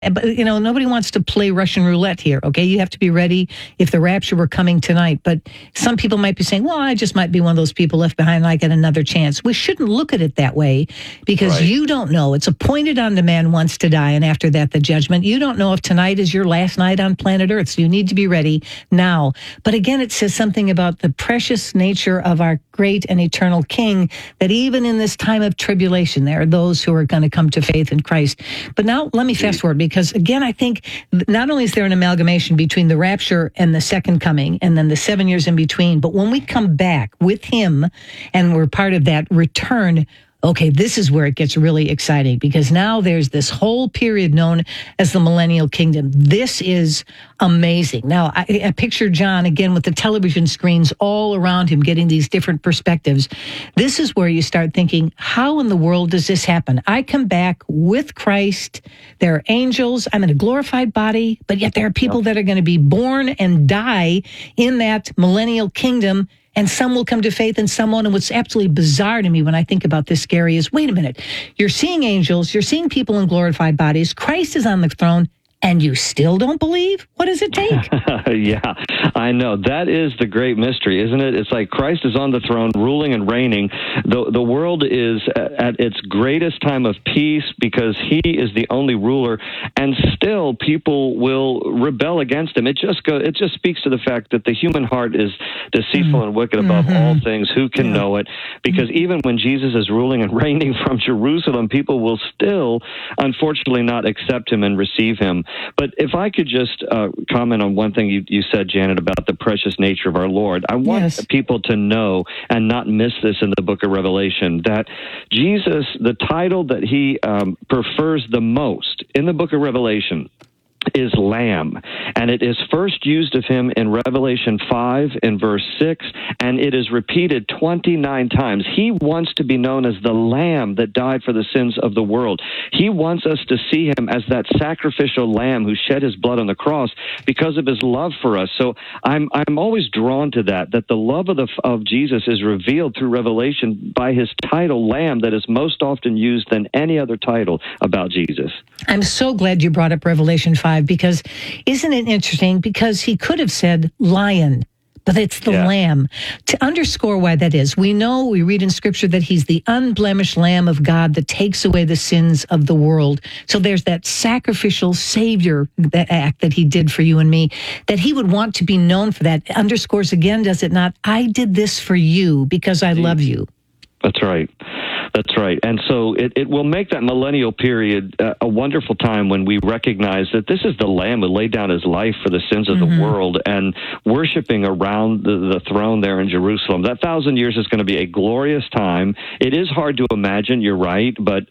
But, nobody wants to play Russian roulette here, okay? You have to be ready if the rapture were coming tonight. But some people might be saying, well, I just might be one of those people left behind. I get another chance. We shouldn't look at it that way because you don't know. It's appointed unto man once to die, and after that, the judgment. You don't know if tonight is your last night on planet Earth, so you need to be ready now. But again, it says something about the precious nature of our great and eternal King, that even in this time of tribulation, there are those who are going to come to faith in Christ. But now let me fast forward, because again, I think not only is there an amalgamation between the rapture and the second coming and then the 7 years in between, but when we come back with him and we're part of that return, okay, this is where it gets really exciting, because now there's this whole period known as the millennial kingdom. This is amazing. Now, I picture John again with the television screens all around him, getting these different perspectives. This is where you start thinking, how in the world does this happen? I come back with Christ. There are angels. I'm in a glorified body, but yet there are people that are going to be born and die in that millennial kingdom. And some will come to faith and some won't. And what's absolutely bizarre to me when I think about this, Gary, is, wait a minute, you're seeing angels, you're seeing people in glorified bodies, Christ is on the throne, and you still don't believe? What does it take? Yeah, I know. That is the great mystery, isn't it? It's like Christ is on the throne, ruling and reigning. The world is at its greatest time of peace because he is the only ruler, and still people will rebel against him. It just speaks to the fact that the human heart is deceitful and wicked above all things. Who can know it? Because even when Jesus is ruling and reigning from Jerusalem, people will still, unfortunately, not accept him and receive him. But if I could just comment on one thing you said, Janet, about the precious nature of our Lord. I want people to know and not miss this in the book of Revelation, that Jesus, the title that he prefers the most in the book of Revelation, is Lamb. And it is first used of him in Revelation 5 in verse 6, and it is repeated 29 times. He wants to be known as the Lamb that died for the sins of the world. He wants us to see him as that sacrificial lamb who shed his blood on the cross because of his love for us. So I'm always drawn to that the love of Jesus is revealed through Revelation by his title, Lamb, that is most often used than any other title about Jesus. I'm so glad you brought up Revelation 5, because isn't it interesting? Because he could have said lion, but it's the lamb. To underscore why that is, we read in Scripture that he's the unblemished Lamb of God that takes away the sins of the world. So there's that sacrificial Savior act that he did for you and me, that he would want to be known for that. It underscores again, does it not? I did this for you because I love you. That's right. That's right. And so it will make that millennial period a wonderful time when we recognize that this is the Lamb who laid down his life for the sins of the world, and worshiping around the throne there in Jerusalem. That 1,000 years is going to be a glorious time. It is hard to imagine, you're right, but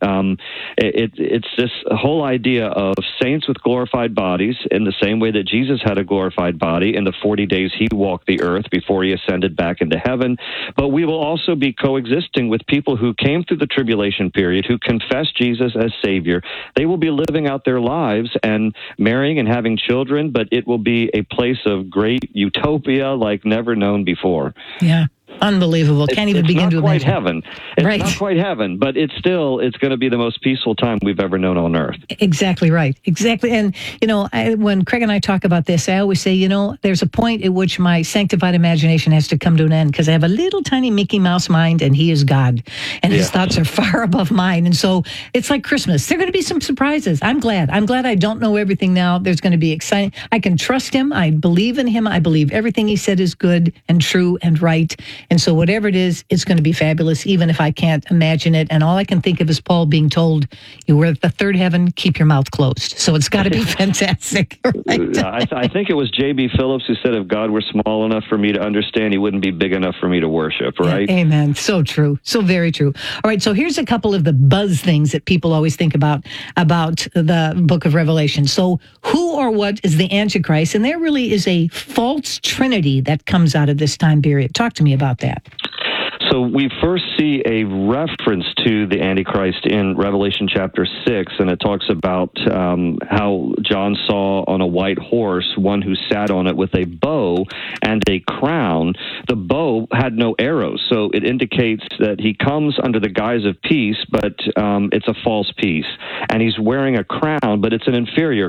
it's this whole idea of saints with glorified bodies in the same way that Jesus had a glorified body in the 40 days he walked the earth before he ascended back into heaven. But we will also be coexisting with people who came through the tribulation period, who confess Jesus as Savior. They will be living out their lives and marrying and having children, but it will be a place of great utopia like never known before. Yeah. Unbelievable. Can't even begin to imagine. It's not quite heaven, but it's going to be the most peaceful time we've ever known on earth. Exactly right. Exactly. And, when Craig and I talk about this, I always say, there's a point at which my sanctified imagination has to come to an end, because I have a little tiny Mickey Mouse mind, and he is God, and his thoughts are far above mine. And so it's like Christmas. There are going to be some surprises. I'm glad I don't know everything now. There's going to be exciting. I can trust him. I believe in him. I believe everything he said is good and true and right. And so whatever it is, it's going to be fabulous, even if I can't imagine it. And all I can think of is Paul being told, you were at the third heaven, keep your mouth closed. So it's got to be fantastic. Right? I think it was J.B. Phillips who said, if God were small enough for me to understand, he wouldn't be big enough for me to worship, right? Yeah, amen. So true. So very true. All right, so here's a couple of the buzz things that people always think about the book of Revelation. So who or what is the Antichrist? And there really is a false trinity that comes out of this time period. Talk to me about that. So we first see a reference to the Antichrist in Revelation chapter 6, and it talks about how John saw on a white horse one who sat on it with a bow and a crown. The bow had no arrows, so it indicates that he comes under the guise of peace, but it's a false peace. And he's wearing a crown, but it's an inferior